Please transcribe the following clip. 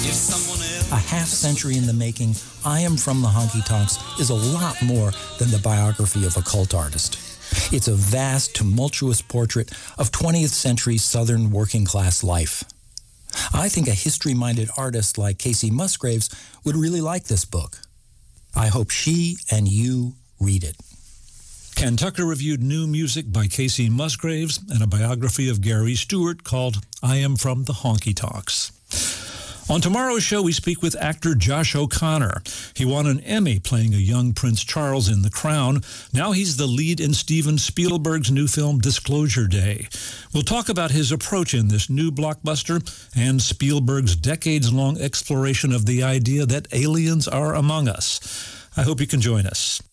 A half-century in the making, I Am From the Honky Tonks is a lot more than the biography of a cult artist. It's a vast, tumultuous portrait of 20th century Southern working-class life. I think a history-minded artist like Kacey Musgraves would really like this book. I hope she and you read it. Ken Tucker reviewed new music by Kacey Musgraves and a biography of Gary Stewart called I Am From the Honky Tonks. On tomorrow's show, we speak with actor Josh O'Connor. He won an Emmy playing a young Prince Charles in The Crown. Now he's the lead in Steven Spielberg's new film Disclosure Day. We'll talk about his approach in this new blockbuster and Spielberg's decades-long exploration of the idea that aliens are among us. I hope you can join us.